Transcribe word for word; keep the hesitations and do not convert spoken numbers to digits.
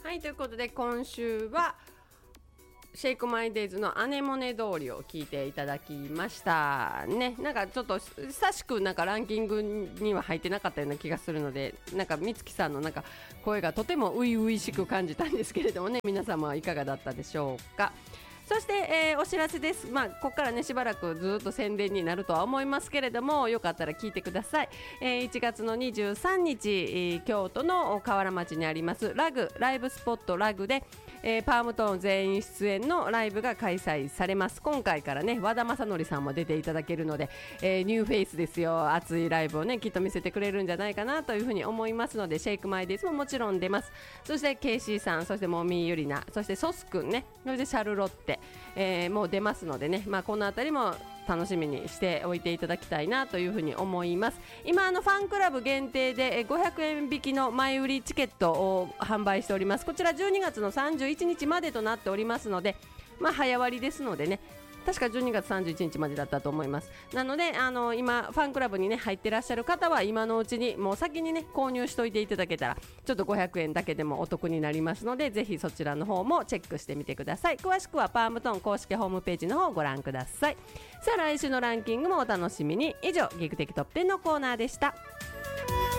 はい、ということで今週はシェイクマイデイズのアネモネ通りを聞いていただきましたね。なんかちょっと久しくなんかランキングには入ってなかったような気がするので、なんか美月さんのなんか声がとても初々しく感じたんですけれどもね、皆様はいかがだったでしょうか。そして、えー、お知らせです。まあ、ここからねしばらくずっと宣伝になるとは思いますけれども、よかったら聞いてください。えー、いちがつのにじゅうさんにち、えー、京都の河原町にありますラグライブスポットラグで、えー、パームトーン全員出演のライブが開催されます。今回からね和田正則さんも出ていただけるので、えー、ニューフェイスですよ。熱いライブをねきっと見せてくれるんじゃないかなというふうに思いますので、シェイクマイデイズももちろん出ます。そしてケイシーさん、そしてモミーユリナ、そしてソスくんね、そしてシャルロッテ、えー、もう出ますのでね、まあ、このあたりも楽しみにしておいていただきたいなというふうに思います。今あのファンクラブ限定でごひゃくえん引きの前売りチケットを販売しております。こちらじゅうにがつのさんじゅういちにちまでとなっておりますので、まあ、早割ですのでね、確かじゅうにがつさんじゅういちにちまでだったと思います。なのであの今ファンクラブにね入ってらっしゃる方は今のうちにもう先にね購入しておいていただけたらちょっとごひゃくえんだけでもお得になりますので、ぜひそちらの方もチェックしてみてください。詳しくはパームトーン公式ホームページの方をご覧ください。さあ来週のランキングもお楽しみに。以上ギグ的トップテンのコーナーでした。